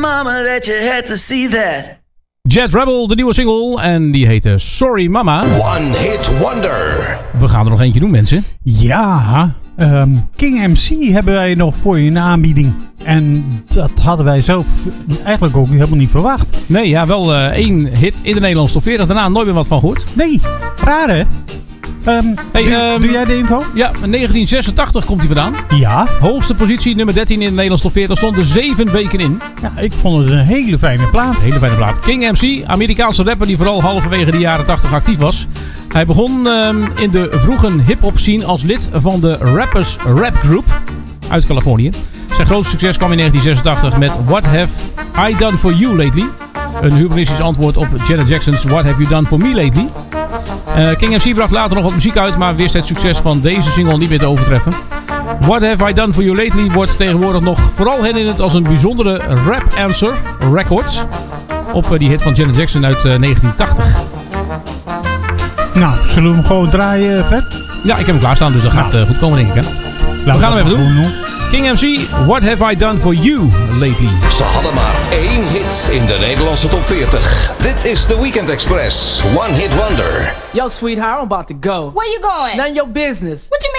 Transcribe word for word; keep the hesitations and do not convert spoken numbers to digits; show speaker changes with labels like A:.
A: mama that you had to see that.
B: Jet Rebel, de nieuwe single. En die heette Sorry Mama.
C: One Hit Wonder.
B: We gaan er nog eentje doen, mensen.
D: Ja, um, King M C hebben wij nog voor je in de aanbieding. En dat hadden wij zelf eigenlijk ook helemaal niet verwacht.
B: Nee, ja, wel uh, één hit in de Nederlandse top veertig. Daarna nooit meer wat van gehoord.
D: Nee, raar hè? Um,
B: hey,
D: doe,
B: um,
D: doe jij de info?
B: Ja, in negentien zesentachtig komt hij vandaan.
D: Ja.
B: Hoogste positie, nummer dertien in de Nederlandse top veertig. Stond er zeven weken in.
D: Ja, ik vond het een hele fijne plaat.
B: Hele fijne plaat. King M C, Amerikaanse rapper die vooral halverwege de jaren tachtig actief was. Hij begon um, in de vroege hip-hop scene als lid van de Rappers Rap Group uit Californië. Zijn grootste succes kwam in negentien zesentachtig met What Have I Done For You Lately? Een humoristisch antwoord op Janet Jackson's What Have You Done For Me Lately? Uh, King M C bracht later nog wat muziek uit, maar wist het succes van deze single niet meer te overtreffen. What Have I Done For You Lately wordt tegenwoordig nog vooral herinnerd als een bijzondere rap answer records op uh, die hit van Janet Jackson uit uh, negentien tachtig.
D: Nou, zullen we hem gewoon draaien, Fred?
B: Ja, ik heb hem klaarstaan, dus dat
D: nou.
B: gaat uh, goed komen, denk ik. Hè? We gaan hem even doen. doen. King M C, What Have I Done For You Lately?
C: Ze hadden maar één hit in de Nederlandse top veertig. Dit is de Weekend Express One Hit Wonder.
E: Yo, sweetheart, I'm about to go.
F: Where you going?
E: None of your business.
F: What you mean?